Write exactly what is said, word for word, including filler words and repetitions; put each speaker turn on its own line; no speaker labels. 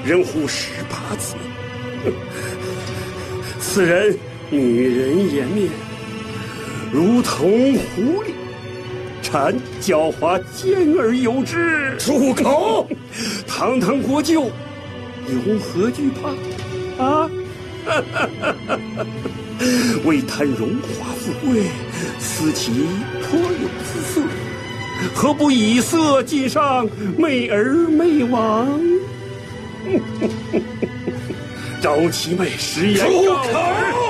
人呼十八子。此人女人颜面，如同狐狸，蝉狡猾尖而有之。
住口！
堂堂国舅，有何惧怕？啊！为贪荣华富贵，思其颇有姿色，何不以色尽上，媚而媚往？赵七妹食言告尔。